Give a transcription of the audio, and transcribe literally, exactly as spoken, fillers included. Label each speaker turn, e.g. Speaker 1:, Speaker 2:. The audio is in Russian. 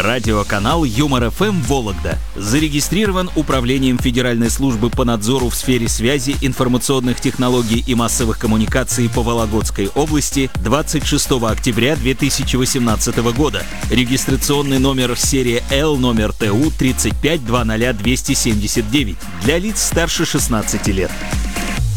Speaker 1: Радиоканал Юмор эф эм Вологда зарегистрирован Управлением Федеральной службы по надзору в сфере связи, информационных технологий и массовых коммуникаций по Вологодской области двадцать шестого октября две тысячи восемнадцатого года. Регистрационный номер серия Л номер Т У тридцать пять двадцать ноль двести семьдесят девять для лиц старше шестнадцати лет.